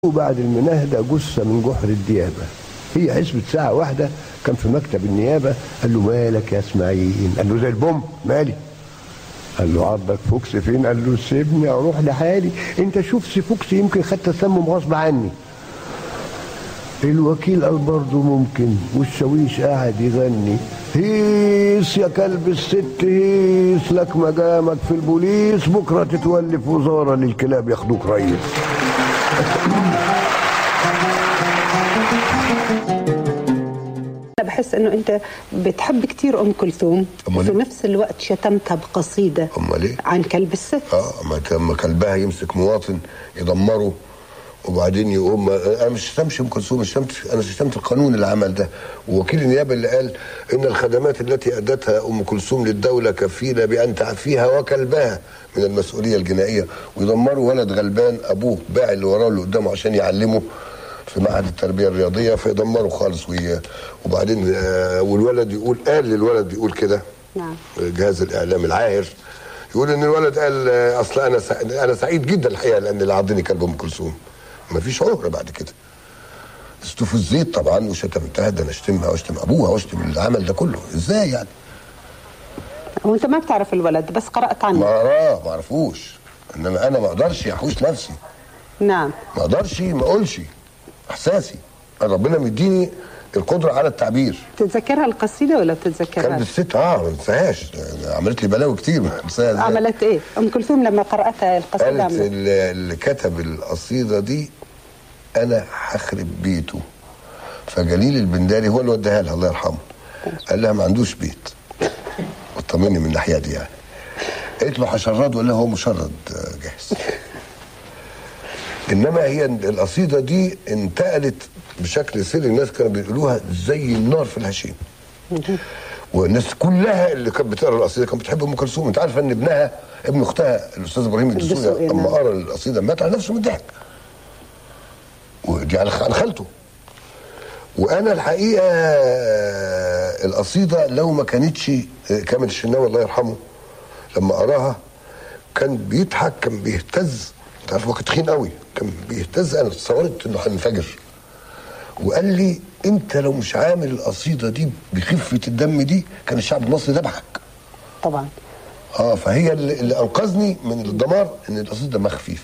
وبعد المناهدة جثة من جحر الديابة. هي حسبة ساعة واحدة كان في مكتب النيابة. قال له مالك يا اسماعيل؟ قال له زي البوم. مالي؟ قال له عضك فوكس فين؟ قال له سيبني اروح لحالي. انت شوف سي فوكس يمكن خدت تسمم غصب عني. الوكيل قال برضه ممكن، والشاويش قاعد يغني هيس يا كلب الست هيس، لك مجامك في البوليس، بكره تتولي في وزاره للكلاب ياخدوك ريس. أنا بحس إنه أنت بتحب كتير أم كلثوم وفي نفس الوقت شتمتها بقصيدة عن كلب الست. ما كلبها يمسك مواطن يدمره وبعدين يقوم. انا مش شتمش ام كلثوم، انا شتمت القانون اللي عمل ده، ووكيل النيابه اللي قال ان الخدمات التي ادتها ام كلثوم للدوله كفيله بان تعفيها وكلبها من المسؤوليه الجنائيه، ويدمروا ولد غلبان ابوه باع اللي وراه اللي قدامه عشان يعلمه في معهد التربيه الرياضيه، فيدمروا خالص. وبعدين والولد يقول، قال للولد بيقول كده، نعم، جهاز الاعلام العاهر يقول ان الولد قال اصل انا سعيد جدا الحقيقه لان اللي عضني كلب ام كلثوم. ما فيش عهره بعد كده. استفزيت طبعا وشتمتها، ده انا اشتمها واشتم ابوها واشتم اللي عمل ده كله. ازاي يعني؟ وانت ما بتعرف الولد بس قرأت عنه؟ ما اعرفوش، انما انا ما اقدرش احوش نفسي. نعم، ما اقدرش ما اقولش احساسي. ربنا مديني القدره على التعبير. تتذكرها القصيده ولا بتتذكرها؟ كانت الست ما انساهاش، عملت لي بلاوي كتير ما انساها. عملت ايه ام كلثوم لما قرأتها القصيده؟ قالت اللي كتب القصيده دي انا هخرب بيته. فجليل البنداري هو اللي وداها لها الله يرحمه، قال لها ما عندوش بيت، وطمني من الناحيه دي يعني. قالت له هشرده، ولا هو مشرد جاهز. انما هي القصيده دي انتقلت بشكل سري، الناس كانوا بيقولوها زي النار في الهشيم. والناس كلها اللي كانت بتقرا القصيده كانت بتحب ام كلثوم. انت عارفه ان ابن اختها الاستاذ ابراهيم الدسوقي لما قرا القصيده مات على نفسه من الضحك، ودي عن خالته. وانا الحقيقه القصيده لو ما كانتش كامل الشناوي الله يرحمه لما قراها كان بيضحك، كان بيهتز. انت عارف هو كان تخين قوي، كان بيهتز. انا تصورت انه هينفجر. وقال لي انت لو مش عامل القصيده دي بخفه الدم دي كان الشعب المصري ذبحك. طبعا. فهي اللي انقذني من الدمار ان القصيده دمها خفيف.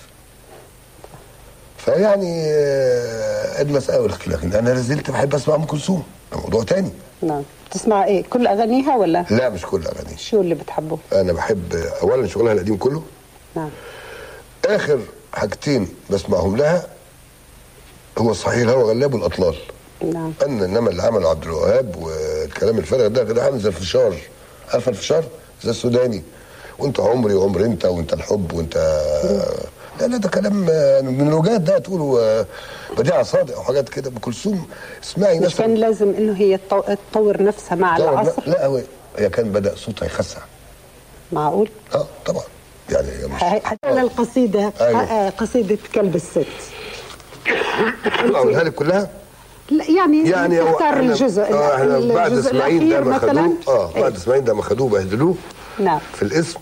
فيعني المسألة، لكن انا لازلت بحب اسمع ام كلثوم، ده موضوع تاني. نعم. تسمع ايه؟ كل اغانيها ولا؟ لا مش كل اغانيها. شو اللي بتحبه؟ انا بحب اولا شغلها القديم كله. نعم. اخر حاجتين بسمعهم لها هو صحيح الهوى غلاب والاطلال. نعم. انما اللي عمله عبد الوهاب والكلام الفارغ ده عامل زي الفشار. عارفه الفشار؟ زي السوداني. وانت عمري وعمر انت، وانت الحب، وانت لا ده كلام من الوجات ده تقولوا بديعة صادق او حاجات كده. ام كلثوم اسمعي مش كان لازم انه هي تطور نفسها مع العصر؟ لا هي كان بدأ صوتها يخسع. معقول؟ طبعا يعني حتى القصيده. أيوه. قصيده كلب الست اقولها لك كلها؟ لا يعني تختار الجزء. بعد اسماعيل ده ما خدوه. بعد اسماعيل ده ما خدوه بهدلوه. نعم. في الاسم.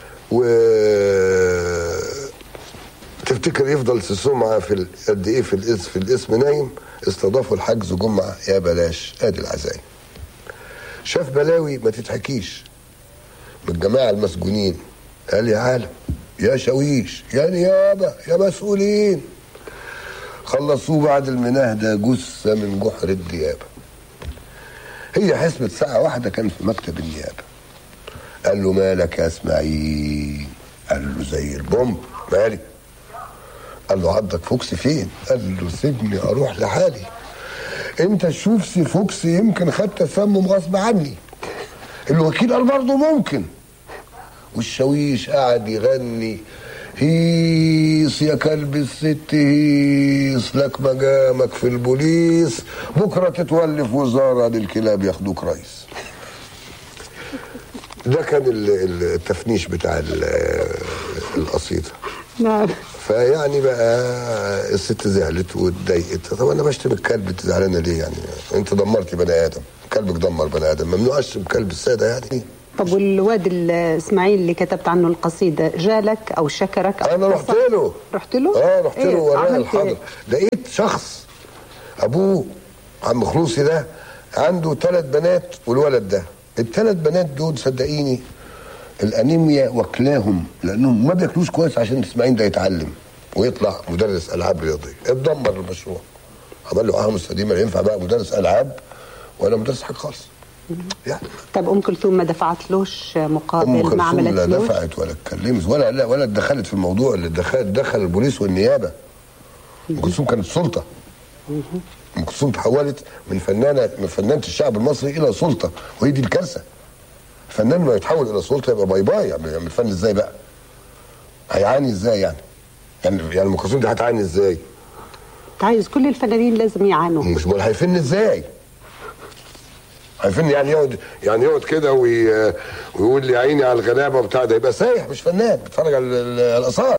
تفتكر يفضل سمعه في قد ايه في الاسم نايم؟ استضافوا الحجز جمعه يا بلاش، ادي العزايم. شاف بلاوي ما تتحكيش من الجماعه المسجونين. قال يا عالم، يا شاويش، يا نيابه، يا مسؤولين، خلصوه بعد المناهده جثه من جحر الديابه. هي حسبة ساعه واحده كان في مكتب النيابه. قال له مالك يا اسماعيل؟ قال له زي البوم. مالي؟ قال له عضك فوكس فين؟ قال له سيبني اروح لحالي. انت شوف سي فوكس يمكن خدت تسمم غصب عني. الوكيل قال برضه ممكن، والشاويش قاعد يغني هيس يا كلب الست هيس، لك مجامك في البوليس، بكره تتولي في وزاره للكلاب ياخدوك ريس. ده كان التفنيش بتاع القصيده. نعم. فيعني بقى الست زعلت واتضايقت. طب انا بشتم الكلب، انت زعلانه ليه يعني؟ انت دمرتي بني ادم، كلبك دمر بني ادم، ممنوع اشتم كلب الساده يعني. طب والواد الاسماعيل اللي كتبت عنه القصيده جالك او شكرك؟ انا رحت له. رحت له وراه الحضر. لقيت شخص ابوه عم خلوصي ده عنده 3 بنات والولد ده. ال3 بنات دول صدقيني الانيميا واكلاهم، لانهم ما بياكلوش كويس عشان اسماعيل ده يتعلم ويطلع مدرس العاب رياضيه. اتدمر المشروع، عمل له مستديمه، ينفع بقى مدرس العاب ولا مدرس حاجه خالص يعني. طب ام كلثوم ما دفعتلوش مقابل؟ ما عملتلوش؟ لا دفعت ولا اتكلمت ولا دخلت في الموضوع. اللي دخل البوليس والنيابه. ام كلثوم كانت سلطه. ام كلثوم تحولت من فنانه الشعب المصري الى سلطه، وهي دي الكارثه. فنان ما يتحول الى سلطه يبقى باي باي. يعني الفن ازاي بقى؟ هيعاني ازاي يعني ام كلثوم دي هتعاني ازاي؟ عايز كل الفنانين لازم يعانوا. مش بقول هيفن ازاي؟ هيفن يعني يقعد كده ويقول لي عيني على الغلابه وبتاع، ده يبقى سايح مش فنان بيتفرج على الاثار.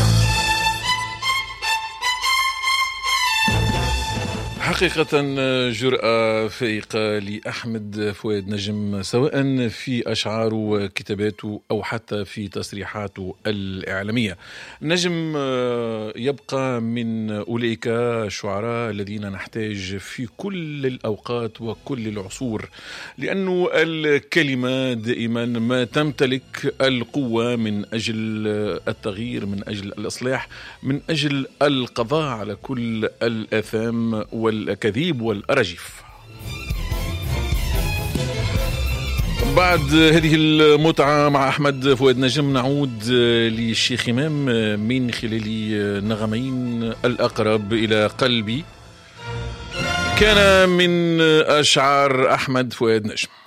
حقيقة جرأة فائقة لأحمد فؤاد نجم، سواء في أشعاره وكتاباته أو حتى في تصريحاته الإعلامية. نجم يبقى من أولئك الشعراء الذين نحتاج في كل الأوقات وكل العصور، لأنه الكلمة دائما ما تمتلك القوة من أجل التغيير، من أجل الإصلاح، من أجل القضاء على كل الآثام والأكاذيب والأراجيف. بعد هذه المتعة مع أحمد فؤاد نجم نعود للشيخ إمام من خلال نغمين الأقرب إلى قلبي، كان من أشعار أحمد فؤاد نجم.